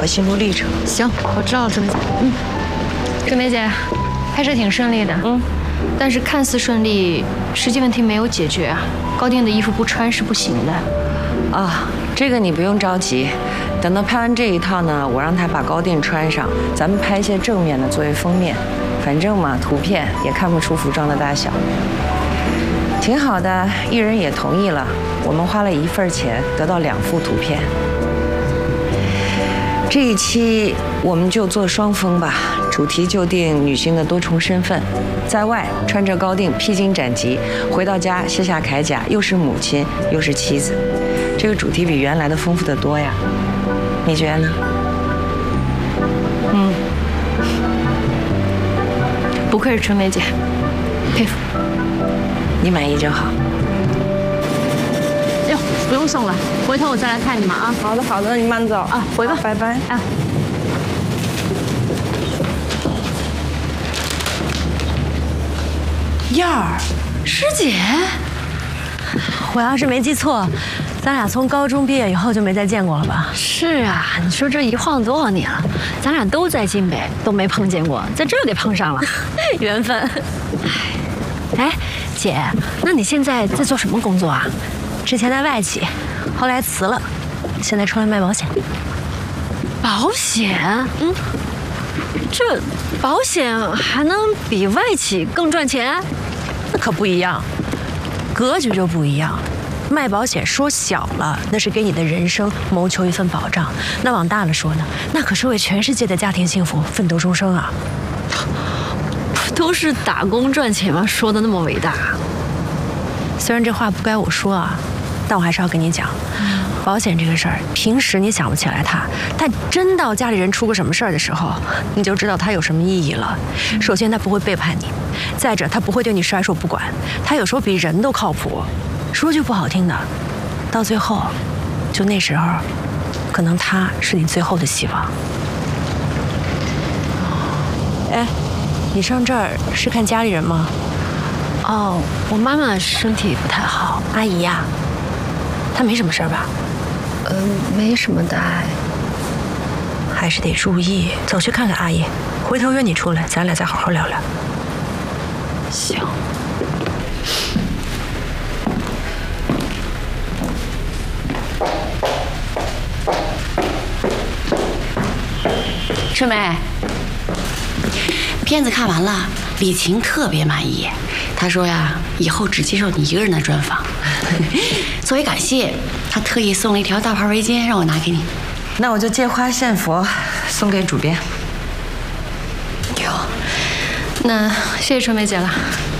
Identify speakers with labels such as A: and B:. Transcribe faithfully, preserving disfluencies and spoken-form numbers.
A: 和心路历程。
B: 行，我知道了，春梅姐。嗯，春梅姐，拍摄挺顺利的。嗯，但是看似顺利，实际问题没有解决啊。高定的衣服不穿是不行的。
A: 啊，这个你不用着急，等到拍完这一套呢，我让他把高定穿上，咱们拍一些正面的作为封面。反正嘛，图片也看不出服装的大小。挺好的，艺人也同意了。我们花了一份钱，得到两幅图片。这一期我们就做双封吧，主题就定女星的多重身份，在外穿着高定披荆斩棘，回到家卸下铠甲，又是母亲又是妻子。这个主题比原来的丰富得多呀，你觉得呢？
B: 嗯，不愧是春梅姐，佩服。
A: 你满意就好。
B: 哟，不用送了，回头我再来看你们啊。
A: 好的，好的，你慢走
B: 啊，回吧，
A: 拜拜。
B: 啊。
C: 燕儿，师姐，
D: 我要是没记错，咱俩从高中毕业以后就没再见过了吧？
C: 是啊，你说这一晃多少年了，咱俩都在晋北，都没碰见过，在这儿给碰上了，
D: 缘分。
C: 哎，姐，那你现在在做什么工作啊？
D: 之前在外企，后来辞了，现在出来卖保险。
C: 保险？嗯，这保险还能比外企更赚钱？
D: 那可不一样，格局就不一样。卖保险说小了，那是给你的人生谋求一份保障；那往大了说呢，那可是为全世界的家庭幸福奋斗终生啊！
C: 不都是打工赚钱吗？说的那么伟大。
D: 虽然这话不该我说啊，但我还是要跟你讲，保险这个事儿，平时你想不起来它，但真到家里人出个什么事儿的时候，你就知道它有什么意义了。首先，它不会背叛你；再者，它不会对你甩手不管。它有时候比人都靠谱。说句不好听的，到最后，就那时候，可能他是你最后的希望。哎，你上这儿是看家里人吗？
C: 哦，我妈妈身体不太好。
D: 阿姨呀、啊，她没什么事儿吧？
C: 嗯、呃，没什么大碍，
D: 还是得注意。走去看看阿姨，回头约你出来，咱俩再好好聊聊。
C: 行。
E: 春梅，片子看完了，李晴特别满意。她说呀，以后只接受你一个人的专访。作为感谢，她特意送了一条大牌围巾，让我拿给你。
A: 那我就借花献佛，送给主编。
B: 哟，那谢谢春梅姐了。